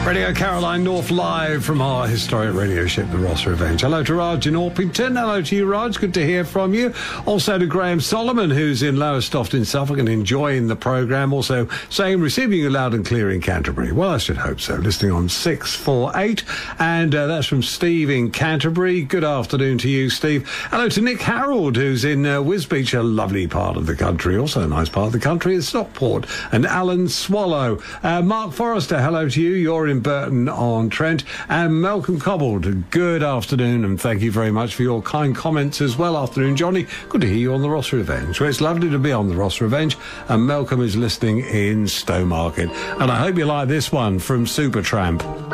Radio Caroline North live from our historic radio ship, the Ross Revenge. Hello to Raj in Orpington. Hello to you, Raj. Good to hear from you. Also to Graham Solomon, who's in Lowestoft in Suffolk and enjoying the programme. Also saying, receiving you loud and clear in Canterbury. Well, I should hope so. Listening on 648. And that's from Steve in Canterbury. Good afternoon to you, Steve. Hello to Nick Harold, who's in Wisbeach, a lovely part of the country. Also a nice part of the country is Stockport. And Alan Swallow. Mark Forrester, hello to you. You're in Burton-on-Trent. And Malcolm Cobbled, good afternoon, and thank you very much for your kind comments as well. Afternoon, Johnny. Good to hear you on the Ross Revenge. Well, it's lovely to be on the Ross Revenge, and Malcolm is listening in Stowmarket. And I hope you like this one from Supertramp.